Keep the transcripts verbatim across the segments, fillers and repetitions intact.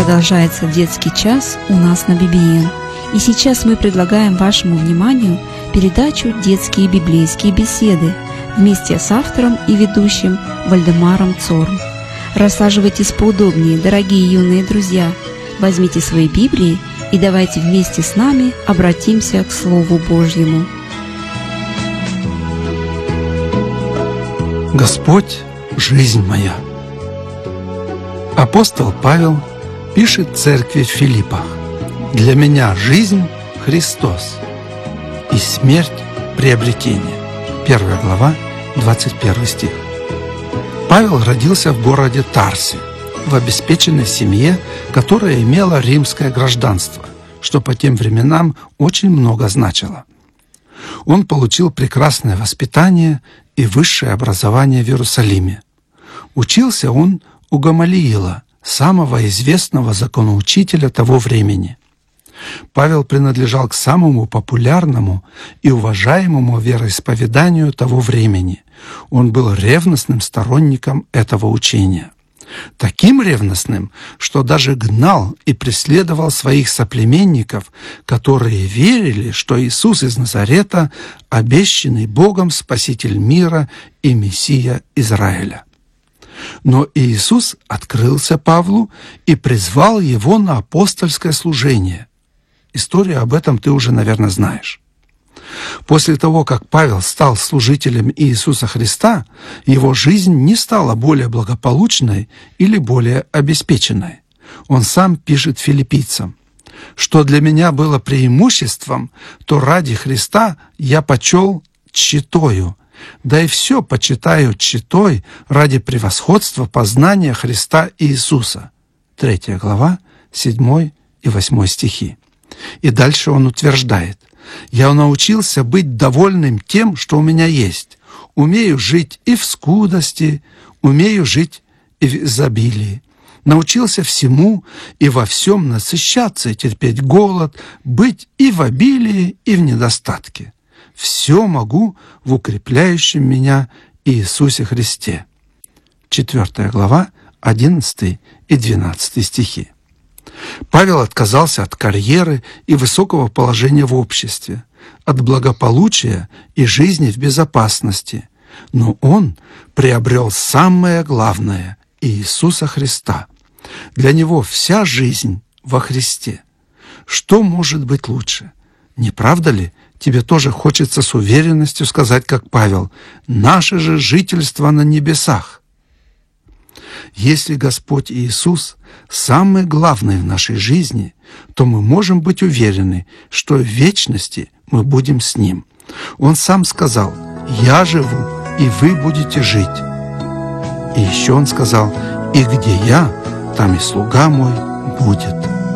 Продолжается детский час у нас на би би эн. И сейчас мы предлагаем вашему вниманию передачу «Детские библейские беседы» вместе с автором и ведущим Вальдемаром Цорн. Рассаживайтесь поудобнее, дорогие юные друзья, возьмите свои Библии и давайте вместе с нами обратимся к Слову Божьему. Господь – жизнь моя. Апостол Павел пишет церкви в Филиппах: «Для меня жизнь – Христос, и смерть – приобретение». Первая глава, двадцать первый стих. Павел родился в городе Тарсе, в обеспеченной семье, которая имела римское гражданство, что по тем временам очень много значило. Он получил прекрасное воспитание и высшее образование в Иерусалиме. Учился он у Гамалиила, самого известного законоучителя того времени. Павел принадлежал к самому популярному и уважаемому вероисповеданию того времени. Он был ревностным сторонником этого учения. Таким ревностным, что даже гнал и преследовал своих соплеменников, которые верили, что Иисус из Назарета – обещанный Богом Спаситель мира и Мессия Израиля. Но Иисус открылся Павлу и призвал его на апостольское служение. Историю об этом ты уже, наверное, знаешь. После того, как Павел стал служителем Иисуса Христа, его жизнь не стала более благополучной или более обеспеченной. Он сам пишет филиппийцам: «Что для меня было преимуществом, то ради Христа я почел тщетою, да и все почитаю тщетой ради превосходства познания Христа Иисуса». Третья глава, седьмой и восьмой стихи. И дальше он утверждает: «Я научился быть довольным тем, что у меня есть. Умею жить и в скудости, умею жить и в изобилии. Научился всему и во всем насыщаться и терпеть голод, быть и в обилии, и в недостатке. Все могу в укрепляющем меня Иисусе Христе». Четвертая глава, одиннадцатый и двенадцатый стихи. Павел отказался от карьеры и высокого положения в обществе, от благополучия и жизни в безопасности, но он приобрел самое главное – Иисуса Христа. Для него вся жизнь во Христе. Что может быть лучше? Не правда ли? Тебе тоже хочется с уверенностью сказать, как Павел: «Наше же жительство на небесах». Если Господь Иисус самый главный в нашей жизни, то мы можем быть уверены, что в вечности мы будем с Ним. Он сам сказал: «Я живу, и вы будете жить». И еще Он сказал: «И где я, там и слуга мой будет».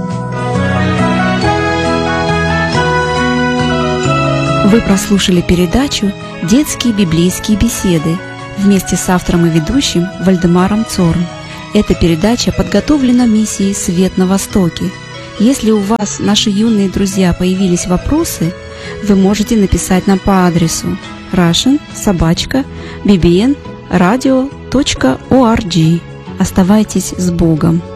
Вы прослушали передачу «Детские библейские беседы» вместе с автором и ведущим Вальдемаром Цорн. Эта передача подготовлена миссией «Свет на Востоке». Если у вас, наши юные друзья, появились вопросы, вы можете написать нам по адресу russian собака би би эн радио точка орг. Оставайтесь с Богом!